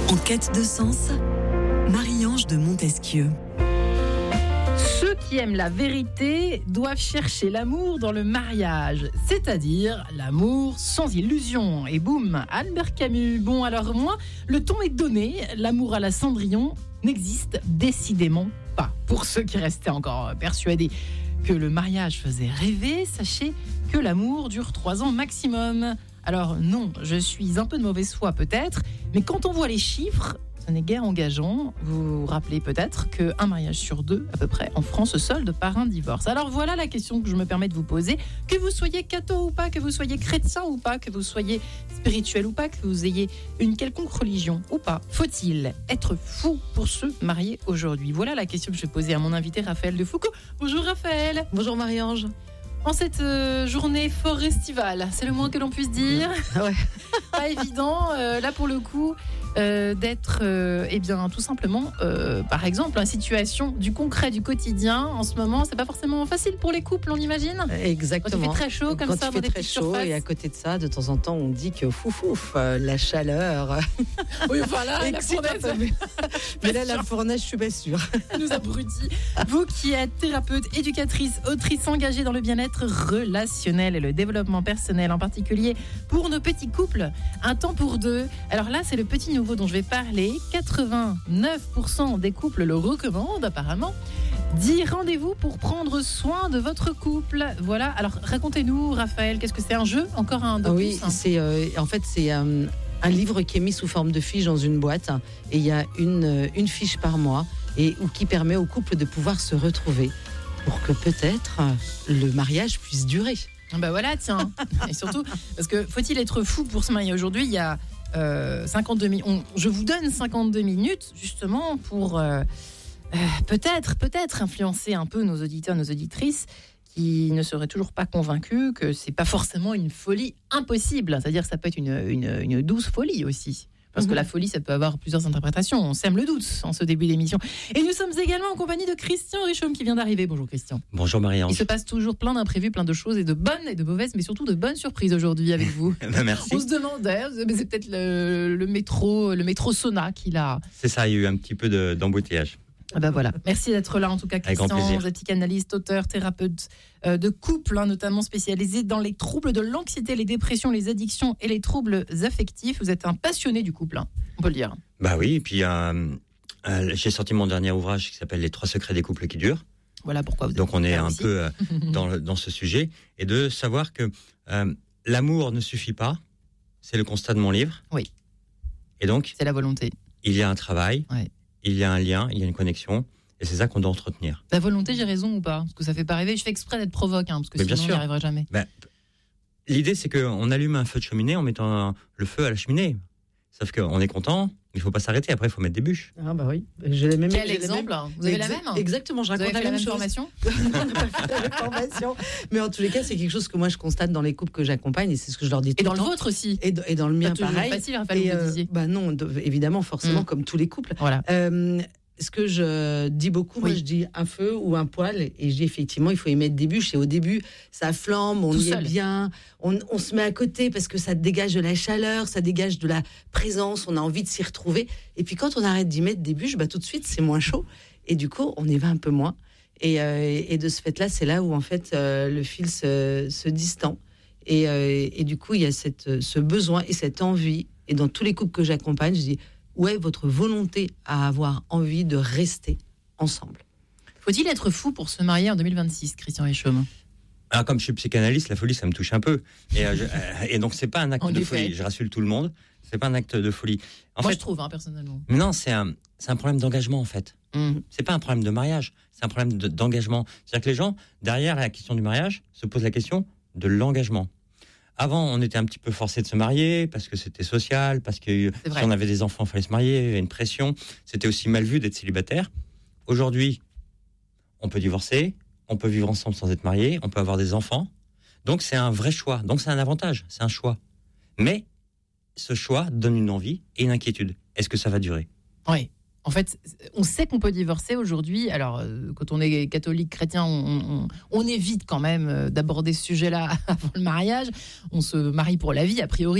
En quête de sens, Marie-Ange de Montesquieu. Ceux qui aiment la vérité doivent chercher l'amour dans le mariage, c'est-à-dire l'amour sans illusion. Et boum, Albert Camus. Bon, alors moi, le ton est donné, l'amour à la Cendrillon n'existe décidément pas. Pour ceux qui restaient encore persuadés que le mariage faisait rêver, sachez que l'amour dure 3 ans maximum. Alors non, je suis un peu de mauvaise foi peut-être, mais quand on voit les chiffres, ce n'est guère engageant. Vous vous rappelez peut-être qu'un mariage sur 2, à peu près, en France, se solde par un divorce. Alors voilà la question que je me permets de vous poser. Que vous soyez catho ou pas, que vous soyez chrétien ou pas, que vous soyez spirituel ou pas, que vous ayez une quelconque religion ou pas, faut-il être fou pour se marier aujourd'hui? Voilà la question que je vais poser à mon invité Raphaël de Foucault. Bonjour Raphaël. Bonjour Marie-Ange. En cette journée fort estivale, c'est le moins que l'on puisse dire. Ouais. Pas évident, là pour le coup, d'être, tout simplement, par exemple, en situation du concret du quotidien. En ce moment, c'est pas forcément facile pour les couples, on imagine. Exactement. Quand il fait très chaud comme quand ça, il dans fait des très petites chaud surfaces. et à côté de ça, de temps en temps, on dit que la chaleur. Oui, voilà, la fournaise. Mais là, la fournaise, je suis pas sûre. Elle nous abrutit. Vous qui êtes thérapeute, éducatrice, autrice engagée dans le bien-être relationnel et le développement personnel, en particulier pour nos petits couples, un temps pour deux. Alors là, c'est le petit nouveau dont je vais parler. 89% des couples le recommandent apparemment. 10 rendez-vous pour prendre soin de votre couple. Voilà, alors racontez-nous Raphaël, qu'est-ce que c'est, un jeu? Encore un de Oui, plus, c'est un livre qui est mis sous forme de fiche dans une boîte et il y a une fiche par mois ou qui permet au couple de pouvoir se retrouver pour que peut-être le mariage puisse durer. Ben voilà, tiens. Et surtout, parce que faut-il être fou pour se marier aujourd'hui? Il y a 52 minutes. Je vous donne 52 minutes justement pour peut-être influencer un peu nos auditeurs, nos auditrices qui ne seraient toujours pas convaincus que c'est pas forcément une folie impossible. C'est-à-dire que ça peut être une douce folie aussi. Parce que la folie, ça peut avoir plusieurs interprétations. On sème le doute en ce début d'émission. Et nous sommes également en compagnie de Christian Richomme qui vient d'arriver. Bonjour Christian. Bonjour Marie-Ange. Il se passe toujours plein d'imprévus, plein de choses, et de bonnes et de mauvaises, mais surtout de bonnes surprises aujourd'hui avec vous. Merci. On se demandait, mais c'est peut-être le métro Sona qui l'a... C'est ça, il y a eu un petit peu d'embouteillage. Ah ben voilà. Merci d'être là en tout cas Christian. Vous êtes psychanalyste, auteur, thérapeute de couple, notamment spécialisé dans les troubles de l'anxiété, les dépressions, les addictions et les troubles affectifs. Vous êtes un passionné du couple, on peut le dire. Bah oui, et puis j'ai sorti mon dernier ouvrage qui s'appelle Les 3 secrets des couples qui durent. Voilà pourquoi vous êtes. Donc on est un aussi. peu dans ce sujet, et de savoir que l'amour ne suffit pas, c'est le constat de mon livre. Oui. Et donc c'est la volonté. Il y a un travail. Ouais. Il y a un lien, il y a une connexion, et c'est ça qu'on doit entretenir. La volonté, j'ai raison ou pas? Parce que ça fait pas rêver. Je fais exprès d'être provoque, parce que mais sinon, on n'y arrivera jamais. L'idée, c'est qu'on allume un feu de cheminée en mettant le feu à la cheminée. Sauf qu'on est content, il ne faut pas s'arrêter. Après, il faut mettre des bûches. Ah bah oui. Quel exemple? Vous avez la même? Exactement, je raconte la même formation. On n'a pas fait la même formation. Mais en tous les cas, c'est quelque chose que moi, je constate dans les couples que j'accompagne, et c'est ce que je leur dis tout le temps. Et dans le vôtre aussi. Et dans le mien, pareil. C'est facile, Raphaël, vous le disiez. Non, évidemment, forcément, comme tous les couples. Voilà. Ce que je dis beaucoup, moi je dis un feu ou un poêle, et je dis effectivement il faut y mettre des bûches, et au début ça flambe, on y est bien, on se met à côté parce que ça dégage de la chaleur, ça dégage de la présence, on a envie de s'y retrouver, et puis quand on arrête d'y mettre des bûches, tout de suite c'est moins chaud, et du coup on y va un peu moins, et de ce fait là c'est là où en fait le fil se distend, et du coup il y a ce besoin et cette envie, et dans tous les couples que j'accompagne je dis: où est votre volonté à avoir envie de rester ensemble? Faut-il être fou pour se marier en 2026, Christian Richomme? Alors, comme je suis psychanalyste, la folie, ça me touche un peu. Et donc, c'est pas un acte de folie. Je rassure tout le monde. C'est pas un acte de folie. Moi, je trouve, personnellement. Mais non, c'est un problème d'engagement, en fait. C'est pas un problème de mariage. C'est un problème d'engagement. C'est-à-dire que les gens, derrière la question du mariage, se posent la question de l'engagement. Avant, on était un petit peu forcé de se marier parce que c'était social, parce que si on avait des enfants, il fallait se marier, il y avait une pression. C'était aussi mal vu d'être célibataire. Aujourd'hui, on peut divorcer, on peut vivre ensemble sans être marié, on peut avoir des enfants. Donc, c'est un vrai choix. Donc, c'est un avantage, c'est un choix. Mais ce choix donne une envie et une inquiétude. Est-ce que ça va durer? Oui. En fait, on sait qu'on peut divorcer aujourd'hui. Alors, quand on est catholique, chrétien, on évite quand même d'aborder ce sujet-là avant le mariage. On se marie pour la vie, a priori.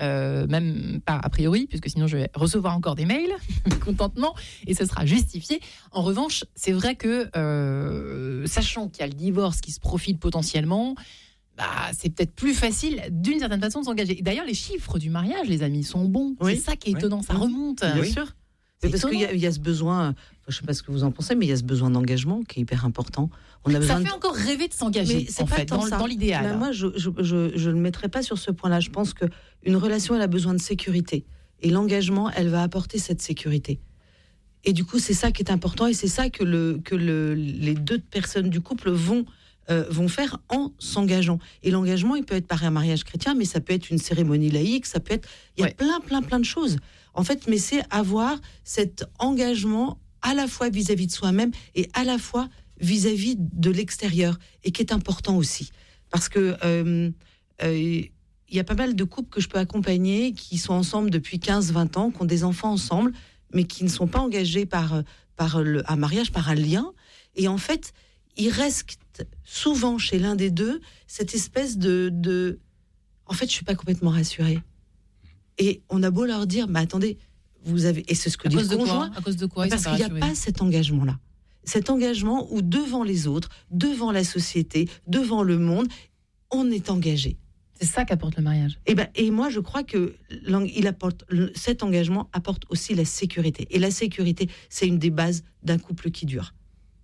même pas a priori, puisque sinon je vais recevoir encore des mails, contentement, et ce sera justifié. En revanche, c'est vrai que, sachant qu'il y a le divorce qui se profile potentiellement, c'est peut-être plus facile d'une certaine façon de s'engager. Et d'ailleurs, les chiffres du mariage, les amis, sont bons. Oui. C'est ça qui est étonnant, ça remonte. Bien sûr. C'est parce qu'il y a ce besoin, je ne sais pas ce que vous en pensez, mais il y a ce besoin d'engagement qui est hyper important. Ça fait encore rêver de s'engager, en fait, dans l'idéal. Là, moi, je ne le mettrai pas sur ce point-là. Je pense qu'une relation, elle a besoin de sécurité. Et l'engagement, elle va apporter cette sécurité. Et du coup, c'est ça qui est important. Et c'est ça que les deux personnes du couple vont faire en s'engageant. Et l'engagement, il peut être par un mariage chrétien, mais ça peut être une cérémonie laïque, ça peut être... Il y a plein de choses. En fait, mais c'est avoir cet engagement à la fois vis-à-vis de soi-même et à la fois vis-à-vis de l'extérieur, et qui est important aussi. Parce que il y a pas mal de couples que je peux accompagner qui sont ensemble depuis 15-20 ans, qui ont des enfants ensemble, mais qui ne sont pas engagés par un mariage, par un lien. Et en fait, il reste souvent chez l'un des deux cette espèce de... En fait, je ne suis pas complètement rassurée. Et on a beau leur dire, mais attendez, vous avez... Et c'est ce que dit le conjoint. À cause de quoi? Parce qu'il n'y a pas cet engagement-là. Cet engagement où devant les autres, devant la société, devant le monde, on est engagé. C'est ça qu'apporte le mariage. Et moi, je crois que cet engagement apporte aussi la sécurité. Et la sécurité, c'est une des bases d'un couple qui dure.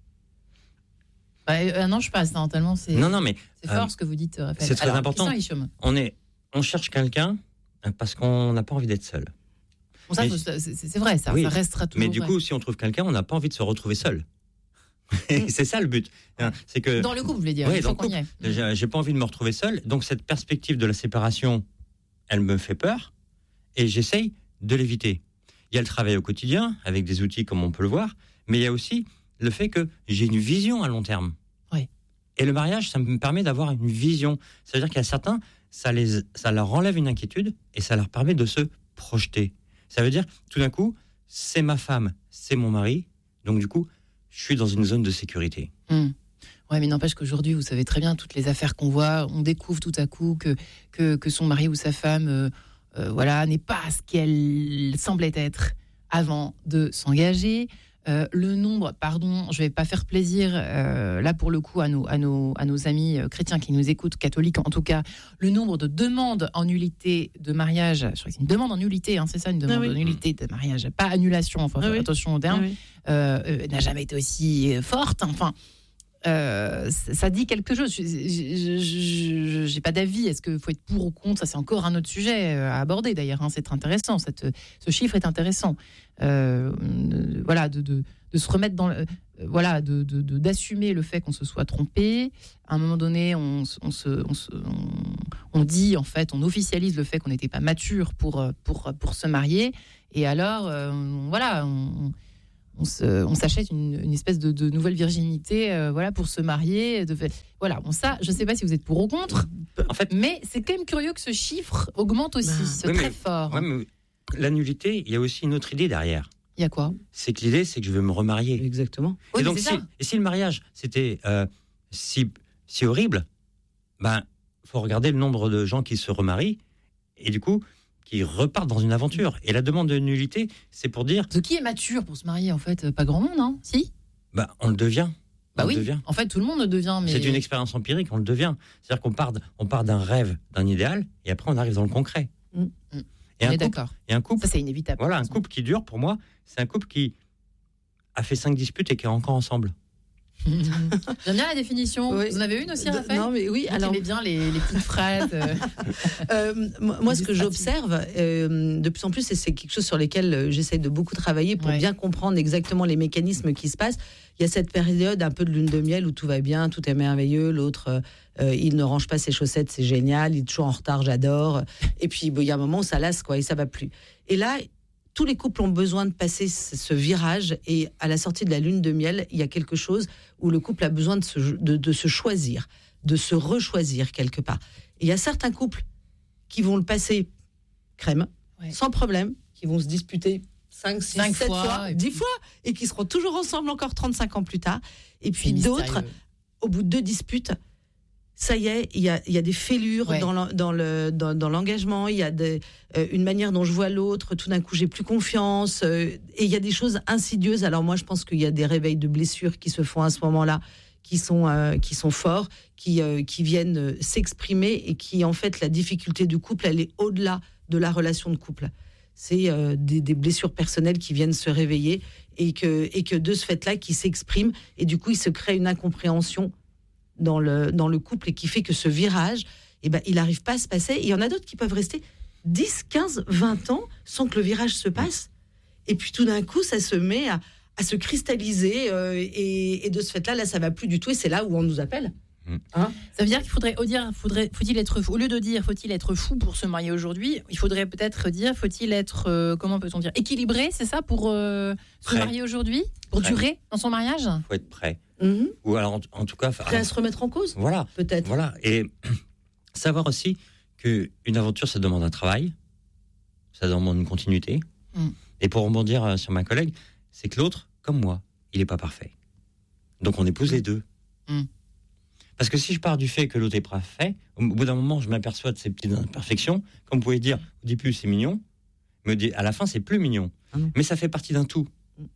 Non, je passe, tellement c'est... Non, mais... C'est fort ce que vous dites, Raphaël. C'est très important. On cherche quelqu'un parce qu'on n'a pas envie d'être seul. Bon, ça, c'est vrai, ça, oui. Ça restera toujours. Mais du coup, si on trouve quelqu'un, on n'a pas envie de se retrouver seul. C'est ça le but. C'est que, dans le couple, vous voulez dire. Oui, dans le couple. J'ai pas envie de me retrouver seul. Donc cette perspective de la séparation, elle me fait peur et j'essaye de l'éviter. Il y a le travail au quotidien avec des outils comme on peut le voir, mais il y a aussi le fait que j'ai une vision à long terme. Oui. Et le mariage, ça me permet d'avoir une vision. C'est-à-dire qu'il y a certains, ça leur enlève une inquiétude et ça leur permet de se projeter. Ça veut dire, tout d'un coup, c'est ma femme, c'est mon mari, donc du coup, je suis dans une zone de sécurité. Ouais, mais n'empêche qu'aujourd'hui, vous savez très bien, toutes les affaires qu'on voit, on découvre tout à coup que son mari ou sa femme n'est pas ce qu'elle semblait être avant de s'engager. Le nombre, je ne vais pas faire plaisir, là pour le coup, à nos amis chrétiens qui nous écoutent, catholiques en tout cas, le nombre de demandes en nullité de mariage, je crois que c'est une demande en nullité, c'est ça, une demande en nullité de mariage, pas annulation, attention au terme, n'a jamais été aussi forte, ça dit quelque chose. Je n'ai pas d'avis. Est-ce qu'il faut être pour ou contre? Ça, c'est encore un autre sujet à aborder d'ailleurs. C'est intéressant. Ce chiffre est intéressant. De se remettre dans d'assumer le fait qu'on se soit trompé. À un moment donné, on dit en fait, on officialise le fait qu'on n'était pas mature pour se marier. Et alors, on s'achète une espèce de nouvelle virginité pour se marier. Ça, je ne sais pas si vous êtes pour ou contre, en fait, mais c'est quand même curieux que ce chiffre augmente aussi, très fort. Ouais, mais la nullité, il y a aussi une autre idée derrière. Il y a quoi? C'est que l'idée, c'est que je veux me remarier. Exactement. Et donc, si le mariage, c'était si horrible, faut regarder le nombre de gens qui se remarient, et du coup... qui repartent dans une aventure. Et la demande de nullité, c'est pour dire... Qui est mature pour se marier, en fait? Pas grand monde, hein? Si? On le devient. En fait, tout le monde le devient. Mais... C'est une expérience empirique, on le devient. C'est-à-dire qu'on part d'un rêve, d'un idéal, et après on arrive dans le concret. D'accord. Et un couple... Ça, c'est inévitable. Voilà, un couple qui dure, pour moi, c'est un couple qui a fait 5 disputes et qui est encore ensemble. J'aime bien la définition. Oui. Vous en avez une aussi, Raphaël? Non, mais oui. Alors, j'aimais bien les petites phrases. Moi, ce que j'observe de plus en plus, et c'est quelque chose sur lequel j'essaie de beaucoup travailler pour bien comprendre exactement les mécanismes qui se passent. Il y a cette période un peu de lune de miel où tout va bien, tout est merveilleux. L'autre, il ne range pas ses chaussettes, c'est génial. Il est toujours en retard, j'adore. Et puis, il y a un moment où ça lasse, et ça va plus. Et là, tous les couples ont besoin de passer ce virage, et à la sortie de la lune de miel, il y a quelque chose où le couple a besoin de se choisir, de se rechoisir quelque part. Et il y a certains couples qui vont le passer crème, sans problème, qui vont se disputer 5, 6, 7 fois, 10 fois, et qui seront toujours ensemble encore 35 ans plus tard. Et puis d'autres, au bout de 2 disputes, ça y est, il y a des fêlures dans l'engagement, il y a une manière dont je vois l'autre, tout d'un coup j'ai plus confiance, et il y a des choses insidieuses. Alors moi je pense qu'il y a des réveils de blessures qui se font à ce moment-là, qui sont forts, qui viennent s'exprimer, et qui en fait la difficulté du couple, elle est au-delà de la relation de couple. C'est des blessures personnelles qui viennent se réveiller, et que de ce fait-là qui s'expriment, et du coup il se crée une incompréhension dans le couple, et qui fait que ce virage, il n'arrive pas à se passer. Et il y en a d'autres qui peuvent rester 10, 15, 20 ans sans que le virage se passe. Et puis tout d'un coup, ça se met à se cristalliser. Et de ce fait-là, là, ça ne va plus du tout. Et c'est là où on nous appelle. Hein, ça veut dire qu'il faut-il être fou, au lieu de dire faut-il être fou pour se marier aujourd'hui, il faudrait peut-être dire faut-il être comment peut-on dire, équilibré, c'est ça, pour se marier aujourd'hui, pour durer dans son mariage. Il faut être prêt. Ou alors en tout cas prêt à se remettre en cause. Voilà, peut-être. Voilà, et savoir aussi que une aventure, ça demande un travail, ça demande une continuité. Et pour rebondir sur ma collègue, c'est que l'autre, comme moi, il n'est pas parfait. Donc on épouse les deux. Parce que si je pars du fait que l'autre est parfait, au bout d'un moment, je m'aperçois de ces petites imperfections. Comme vous pouvez dire, au début, c'est mignon, mais à la fin, c'est plus mignon. Mais ça fait partie d'un tout.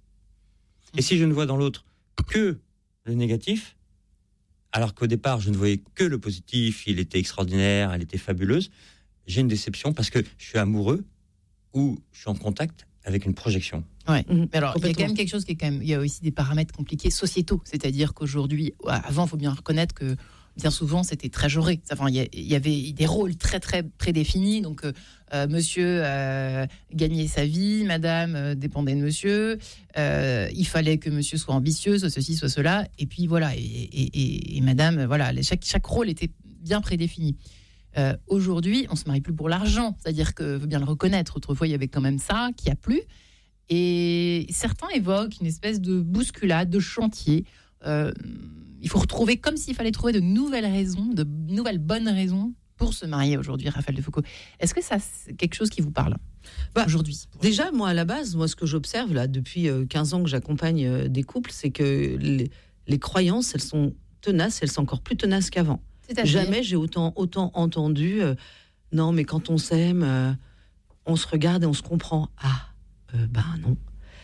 Et si je ne vois dans l'autre que le négatif, alors qu'au départ, je ne voyais que le positif, il était extraordinaire, elle était fabuleuse, j'ai une déception parce que je suis amoureux ou je suis en contact avec une projection. Ouais. Alors, il y a quand même quelque chose il y a aussi des paramètres compliqués sociétaux. C'est-à-dire qu'aujourd'hui, avant, il faut bien reconnaître que bien souvent, c'était très genré. Enfin, il y avait des rôles très, très prédéfinis. Donc, monsieur gagnait sa vie, madame dépendait de monsieur. Il fallait que monsieur soit ambitieux, soit ceci, soit cela. Et puis, voilà. Et madame, voilà, chaque rôle était bien prédéfini. Aujourd'hui, on ne se marie plus pour l'argent. C'est-à-dire que, faut bien le reconnaître, autrefois, il y avait quand même ça, qui n'y a plus. Et certains évoquent une espèce de bousculade, de chantier. Il faut retrouver, comme s'il fallait trouver de nouvelles raisons, de nouvelles bonnes raisons pour se marier aujourd'hui, Raphaël Defoucauld. Est-ce que ça, c'est quelque chose qui vous parle aujourd'hui? Déjà, moi, à la base, ce que j'observe là, depuis 15 ans que j'accompagne des couples, c'est que les croyances, elles sont tenaces, elles sont encore plus tenaces qu'avant. Jamais j'ai autant entendu non, mais quand on s'aime, on se regarde et on se comprend. Non.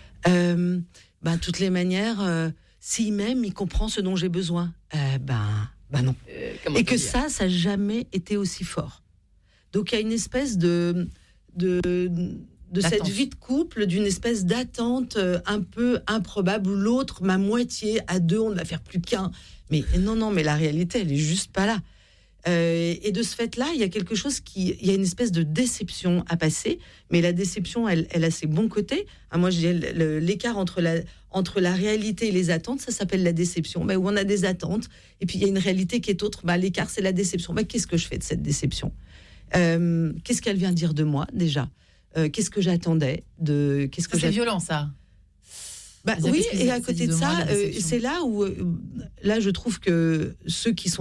De toutes les manières, s'il m'aime, il comprend ce dont j'ai besoin. Non. Et que ça n'a jamais été aussi fort. Donc il y a une espèce de cette vie de couple, d'une espèce d'attente un peu improbable, où l'autre, ma moitié, à deux, on ne va faire plus qu'un. Mais non, mais la réalité, elle est juste pas là. Et de ce fait-là, il y a quelque chose il y a une espèce de déception à passer, mais la déception, elle a ses bons côtés. Moi, je dis l'écart entre la réalité et les attentes, ça s'appelle la déception. Où on a des attentes, et puis il y a une réalité qui est autre. L'écart, c'est la déception. Qu'est-ce que je fais de cette déception ? Qu'est-ce qu'elle vient dire de moi déjà ? Qu'est-ce que j'attendais de c'est violent, ça. Oui, et à côté de ça, c'est là où je trouve que ceux qui sont